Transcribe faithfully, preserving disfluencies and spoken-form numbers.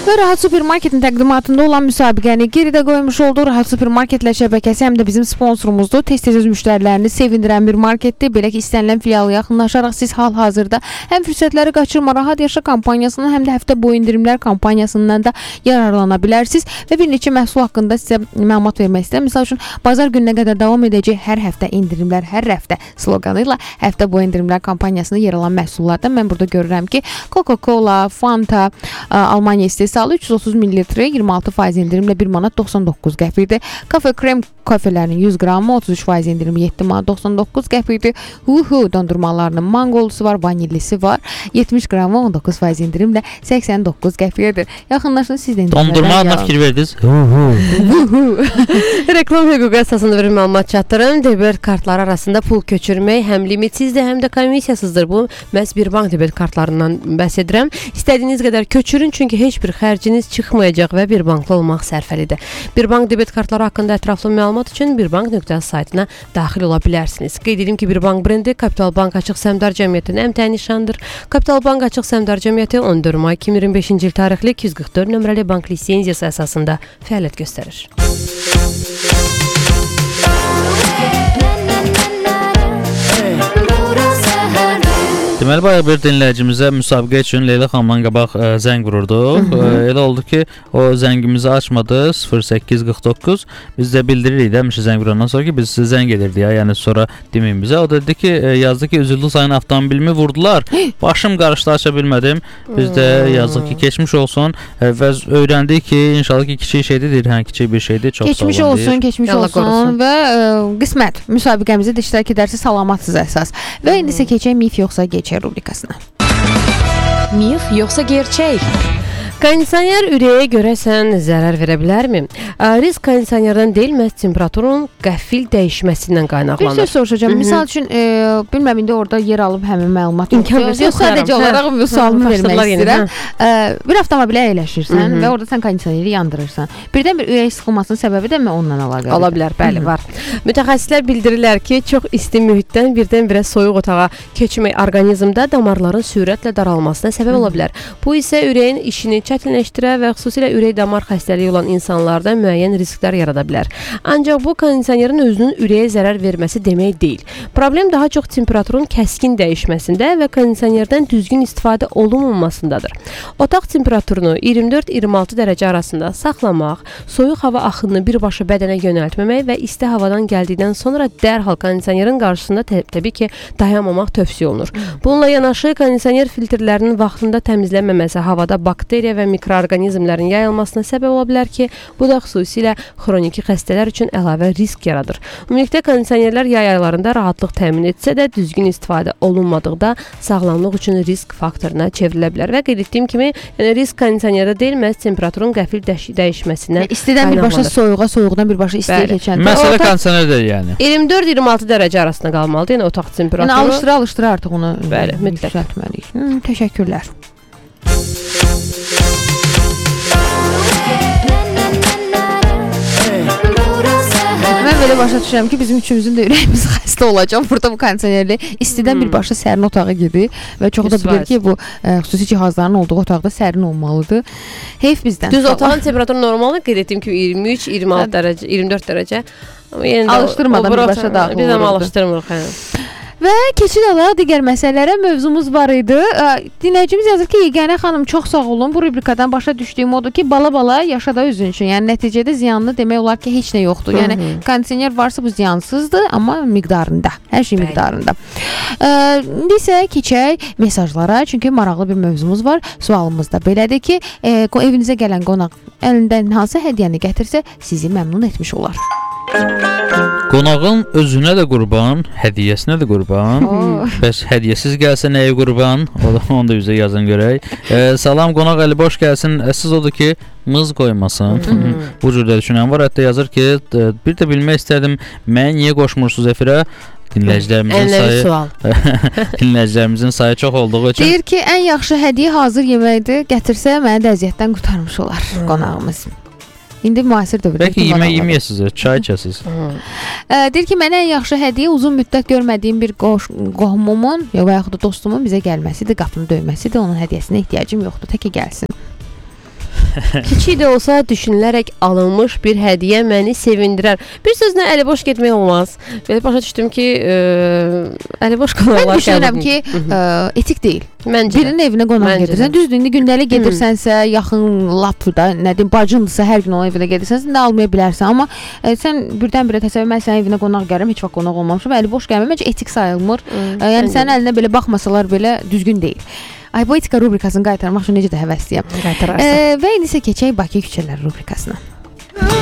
Və Rahat Supermarketin təqdimatında olan müsabiqəni geridə qoymuş olduq. Rahat Supermarketlər şəbəkəsi həm də bizim sponsorumuzdur. Tez-tez öz müştərilərini sevindirən bir marketdir. Belə ki, istənilən filialı yaxınlaşaraq siz hal-hazırda həm fürsətləri qaçırma, Rahat Yaşa kampaniyasından, həm də həftə boyu indirimlər kampaniyasından da yararlana bilərsiniz. Və bir neçə məhsul haqqında sizə məlumat vermək istəyirəm. Misal üçün, bazar gününə qədər davam edəcək hər həftə indirimlər, hər həftə sloqanı ilə həftə boyu indirimlər kampaniyasında yer alan məhsullardan mən burada görürəm ki, Coca-Cola, Fanta, Almanya istehsalı üç yüz otuz mililitrə iyirmi altı faiz indirimlə bir manat doxsan doqquz qəpikdir. Kafe krem kafelerin yüz qramı otuz üç faiz indirimli yeddi manat doxsan doqquz qəpikdir. Huhu dondurmalarının mangolusu var, vanillisi var. yetmiş qramı on doqquz faiz indirimlə səksən doqquz qəpikdir. Yaxınlaşın siz də indirimlərdən Dondurma adına fikir verdiniz. Reklam hüququ əsasında bir məlumat çatdırın. Debet kartları arasında pul köçürmək həm limitsizdir, həm də komissiyasızdır. Bu məhz bir bank debet kartlarından bəhs edirəm. İstədiyiniz qədər köçürün, çünki heç bir xərciniz çıxmayacaq və bir banklı olmaq sərfəlidir. Bir bank debet kartları haqqında ətraflı məlumat üçün birbank nöqtə az saytına daxil ola bilərsiniz. Qeyd edim ki, bir bank brendi Kapital Bank Açıq Səhmdar Cəmiyyətinin əmtəyi nişanıdır. Kapital Bank Açıq Səhmdar Cəmiyyəti on dörd may iki min iyirmi beşinci il tarixli iki yüz qırx dörd nömrəli bank lisenziyası əsasında fəaliyyət göstərir. Deməli, bayaq bir dinləyicimizə müsabiqə üçün Leyla xanımdan qabaq ə, zəng vururduq. Ə, elə oldu ki, o zəngimizi açmadı, sıfır səkkiz qırx doqquz. Biz də bildiririk də, mişi zəng vurandan sonra ki, biz sizə zəng edirdik ya, yəni sonra deməyin bizə. O da dedi ki, ə, yazdı ki, üzüllü sayın avtomobilimi vurdular. Başım qarışdı, aça bilmədim. Biz də yazdıq ki, keçmiş olsun ə, və öyrəndik ki, inşallah ki, kiçik şeydir, deyir, hə, kiçik bir şeydir, çox keçmiş sağlam olsun, deyir. keçmiş Allah olsun qorusun. və ə, qismət müsabiqəmizə də iştirak edərsə salamatsız əsas. Və indi isə keçək mif yoxsa geçək rubrikasına. Mif yoxsa gerçək? Kondisioner ürəyə görəsən zərər verə bilərmi? Risk kondisionerdən deyil, məhz temperaturun qəfil dəyişməsindən Bir qaynaqlanır. söz soruşacağım. Misal üçün, e, bilməm indi orada yer alıb həmin məlumat İmkan yoxdur. versə Yox, sadəcə oxuyaram. olaraq Hə. misalını Hə, vermək başladılar yenə, istəyirəm. E, bir avtomobilə əyləşirsən Hı -hı. və orada sən kondisioneri yandırırsan. Birdən bir ürək sıxılmasının səbəbi də mi onunla əlaqəlidir? Ola bilər, bəli, var. Mütəxəssislər bildirirlər ki, çox isti mühitdən birdən-birə soyuq otağa keçmək orqanizmdə damarların sürətlə daralmasına səbəb ola bilər. Bu isə ürəyin işini çətinləşdirə və xüsusilə ürək damar xəstəliyi olan insanlarda müəyyən risklər yarada bilər. Ancaq bu kondisionerin özünün ürəyə zərər verməsi demək deyil. Problem daha çox temperaturun kəskin dəyişməsində və kondisionerdən düzgün istifadə olunmamasındadır. Otaq temperaturunu iyirmi dörd iyirmi altı dərəcə arasında saxlamaq, soyuq hava axınını birbaşa bədənə yönəltməmək və isti havadan gəldikdən sonra dərhal kondisionerin qarşısında tə təbii ki, dayanmamaq tövsiyə olunur. Bununla yanaşı kondisioner filtrlərinin vaxtında təmizlənməməsi havada bakteriya və mikroorqanizmlərin yayılmasına səbəb ola bilər ki, bu da xüsusilə xroniki xəstələr üçün əlavə risk yaradır. Ümumilikdə kondisionerlər yay aylarında rahatlıq təmin etsə də düzgün istifadə olunmadıqda sağlamlıq üçün risk faktoruna çevrilə bilər. Və qeyd etdiyim kimi, yəni risk kondisionerdə deyil, məhz temperaturun qəfil dəş dəyişməsindən Yəni, istidən birbaşa soyuğa, soyuqdan birbaşa istiyə Bəli. keçən. Məsələ kondisioner deyil yəni. iyirmi dörd iyirmi altı dərəcə arasında qalmalıdır, yəni otaq temperaturu. Yəni alışdıra alışdıra artıq onu Bəli, mütləq. yüksəltməliyik. Hı, təşəkkürlər. Mən belə başa düşürəm ki, bizim üçümüzün də ürəyimiz xəstə olacaq. Burada bu kondisionerli istidən Hmm. birbaşa sərin otağa gedir və çox da yüz bilir faiz. ki, bu ə, xüsusi cihazların olduğu otaqda sərin olmalıdır. Heyf bizdən. Düz otağın temperaturu normaldır. Qeyd etdiyim kimi iyirmi üç iyirmi altı dərəcə, iyirmi dörd dərəcə. Amma yenə də Alışdırmadan o- o bura birbaşa otaq- daxil Biz amma olurdu. alışdırmırıq. Hə. Və keçid olaraq digər məsələlərə mövzumuz var idi. Ə, Dinləyicimiz yazır ki, Yeganə xanım çox sağ olun. Bu rubrikadan başa düşdüyüm odur ki, bala-bala yaşada özün üçün. Yəni nəticədə ziyanlı demək olar ki, heç nə yoxdur. Yəni Hı -hı. kondisioner varsa bu ziyansızdır, amma miqdarında. Hər şey Bəli. miqdarında. Ə, İndi isə keçək mesajlara, çünki maraqlı bir mövzumuz var. Sualımız da belədir ki, e, evinizə gələn qonaq əlindən hansı hədiyyəni gətirsə, sizi məmnun etmiş olar. Qonağın özünə də qurban, hədiyyəsinə də qurban. Oh. Bəs hədiyyəsiz gəlsə nəyə qurban? O da onu da bizə yazın görək. E, salam qonaq əli boş gəlsin. Əsas odur ki, mız qoymasın. Bu cür də düşünən var. Hətta yazır ki, bir də bilmək istədim, mənə niyə qoşmursunuz efirə? Dinləyicilərimizin Ənənəvi sayı sual. dinləyicilərimizin sayı çox olduğu üçün Deyir ki, ən yaxşı hədiyyə hazır yeməkdir. Gətirsə məni də əziyyətdən qurtarmış olar qonağımız. İndi müasir dövrdə. bəlkə yemək yeməyəsiz, çay içəsiz. Ə, deyir ki, mənə ən yaxşı hədiyyə uzun müddət görmədiyim bir qoş, qohumumun və yaxud da dostumun bizə gəlməsidir, qapını döyməsidir. Onun hədiyyəsinə ehtiyacım yoxdur, tək ki gəlsin. Kiçik də olsa düşünülərək alınmış bir hədiyyə məni sevindirər. Bir sözlə əli boş getmək olmaz. Belə başa düşdüm ki, ə, əli boş qalanlar. Mən düşünürəm ki, ə, etik deyil. Məncə. Birinin evinə qonaq Məncə gedirsən, də. düzdür, indi gündəlik gedirsənsə, yaxın lap da, nə deyim, bacındırsa, hər gün onun evinə gedirsənsə, nə almaya bilərsən, amma ə, sən birdən-birə təsəvvür, mən sənin evinə qonaq gəlirəm, heç vaxt qonaq olmamışam, əli boş gəlmir, məncə etik sayılmır. Ə, yəni sənin əlinə belə baxmasalar belə düzgün deyil. Ay, bu etika rubrikasını qaytarmaq üçün necə də həvəsliyəm. Qaytararsan. Ə, və indi isə keçək Bakı küçələri rubrikasına.